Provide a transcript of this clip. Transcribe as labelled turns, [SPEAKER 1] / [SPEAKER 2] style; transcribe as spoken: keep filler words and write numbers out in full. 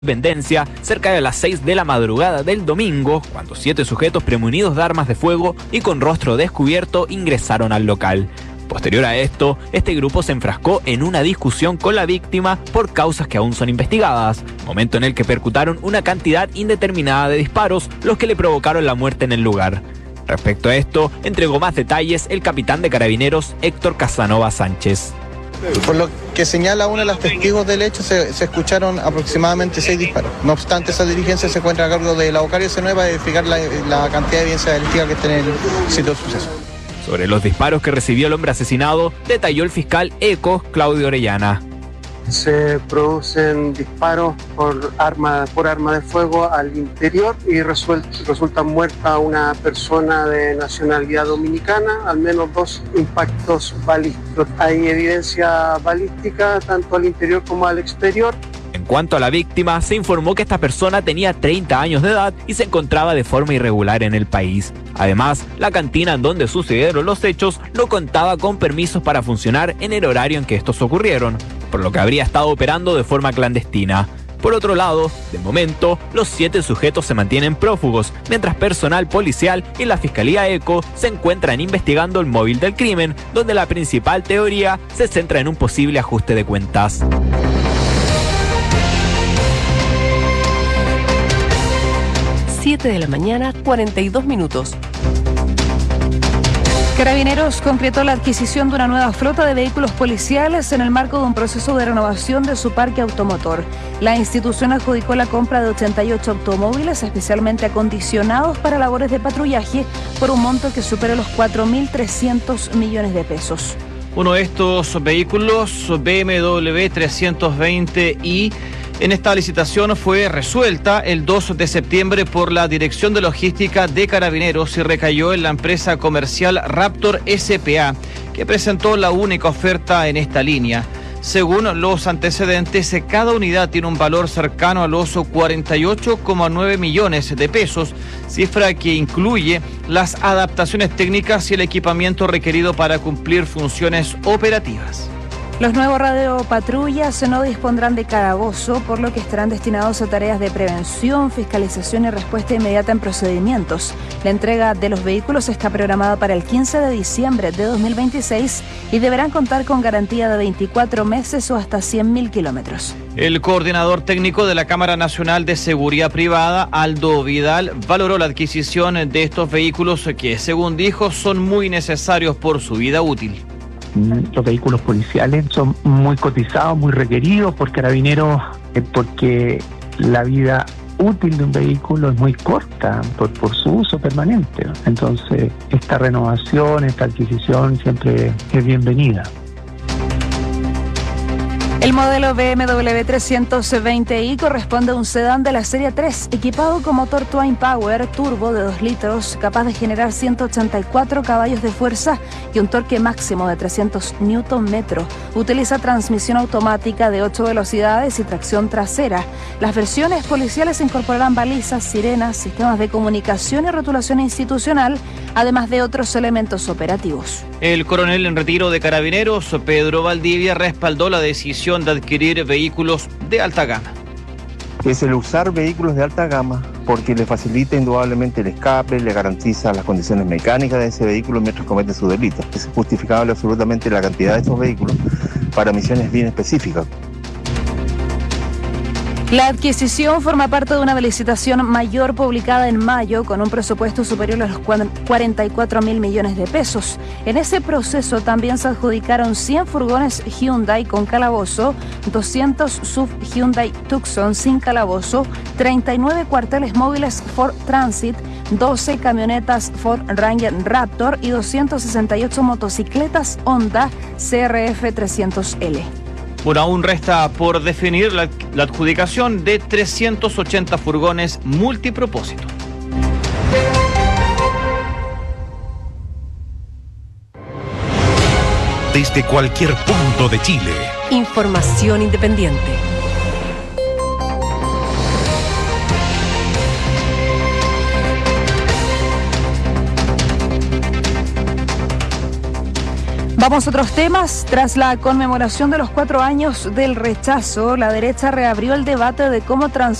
[SPEAKER 1] Independencia cerca de las seis de la madrugada del domingo, cuando siete sujetos premunidos de armas de fuego y con rostro descubierto ingresaron al local. Posterior a esto, este grupo se enfrascó en una discusión con la víctima por causas que aún son investigadas, momento en el que percutaron una cantidad indeterminada de disparos, los que le provocaron la muerte en el lugar. Respecto a esto, entregó más detalles el capitán de Carabineros Héctor Casanova Sánchez.
[SPEAKER 2] Por lo que señala uno de los testigos del hecho, se, se escucharon aproximadamente seis disparos. No obstante, esa diligencia se encuentra a cargo de la Bocario C nueve para verificar la, la cantidad de evidencia delictiva que está en el sitio de suceso.
[SPEAKER 1] Sobre los disparos que recibió el hombre asesinado, detalló el fiscal ECO, Claudio Orellana.
[SPEAKER 3] Se producen disparos por arma, por arma de fuego al interior y resuelta, resulta muerta una persona de nacionalidad dominicana, al menos dos impactos balísticos. Hay evidencia balística tanto al interior como al exterior.
[SPEAKER 1] En cuanto a la víctima, se informó que esta persona tenía treinta años de edad y se encontraba de forma irregular en el país. Además, la cantina en donde sucedieron los hechos no contaba con permisos para funcionar en el horario en que estos ocurrieron, por lo que habría estado operando de forma clandestina. Por otro lado, de momento, los siete sujetos se mantienen prófugos, mientras personal policial y la Fiscalía ECO se encuentran investigando el móvil del crimen, donde la principal teoría se centra en un posible ajuste de cuentas.
[SPEAKER 4] siete de la mañana, cuarenta y dos minutos.
[SPEAKER 5] Carabineros concretó la adquisición de una nueva flota de vehículos policiales en el marco de un proceso de renovación de su parque automotor. La institución adjudicó la compra de ochenta y ocho automóviles especialmente acondicionados para labores de patrullaje por un monto que supera los cuatro mil trescientos millones de pesos.
[SPEAKER 6] Uno de estos vehículos, B M W trescientos veinte i, en esta licitación fue resuelta el dos de septiembre por la Dirección de Logística de Carabineros y recayó en la empresa comercial Raptor S P A, que presentó la única oferta en esta línea. Según los antecedentes, cada unidad tiene un valor cercano a los cuarenta y ocho coma nueve millones de pesos, cifra que incluye las adaptaciones técnicas y el equipamiento requerido para cumplir funciones operativas.
[SPEAKER 5] Los nuevos radiopatrullas no dispondrán de calabozo, por lo que estarán destinados a tareas de prevención, fiscalización y respuesta inmediata en procedimientos. La entrega de los vehículos está programada para el quince de diciembre de dos mil veintiséis y deberán contar con garantía de veinticuatro meses o hasta cien mil kilómetros.
[SPEAKER 6] El coordinador técnico de la Cámara Nacional de Seguridad Privada, Aldo Vidal, valoró la adquisición de estos vehículos que, según dijo, son muy necesarios por su vida útil.
[SPEAKER 7] Los vehículos policiales son muy cotizados, muy requeridos por Carabineros, eh, porque la vida útil de un vehículo es muy corta por, por su uso permanente. Entonces, esta renovación, esta adquisición siempre es bienvenida.
[SPEAKER 5] El modelo B M W trescientos veinte i corresponde a un sedán de la serie tres, equipado con motor Twin Power turbo de dos litros, capaz de generar ciento ochenta y cuatro caballos de fuerza y un torque máximo de trescientos newton metros. Utiliza transmisión automática de ocho velocidades y tracción trasera. Las versiones policiales incorporarán balizas, sirenas, sistemas de comunicación y rotulación institucional, además de otros elementos operativos.
[SPEAKER 6] El coronel en retiro de Carabineros, Pedro Valdivia, respaldó la decisión de adquirir vehículos de alta gama.
[SPEAKER 8] Es el usar vehículos de alta gama porque le facilita indudablemente el escape, le garantiza las condiciones mecánicas de ese vehículo mientras comete su delito. Es justificable absolutamente la cantidad de estos vehículos para misiones bien específicas.
[SPEAKER 5] La adquisición forma parte de una licitación mayor publicada en mayo con un presupuesto superior a los cuarenta y cuatro mil millones de pesos. En ese proceso también se adjudicaron cien furgones Hyundai con calabozo, doscientos S U V Hyundai Tucson sin calabozo, treinta y nueve cuarteles móviles Ford Transit, doce camionetas Ford Ranger Raptor y doscientas sesenta y ocho motocicletas Honda C R F trescientos L.
[SPEAKER 6] Bueno, aún resta por definir la, la adjudicación de trescientos ochenta furgones multipropósito.
[SPEAKER 9] Desde cualquier punto de Chile.
[SPEAKER 4] Información independiente.
[SPEAKER 5] Vamos a otros temas. Tras la conmemoración de los cuatro años del rechazo, la derecha reabrió el debate de cómo trans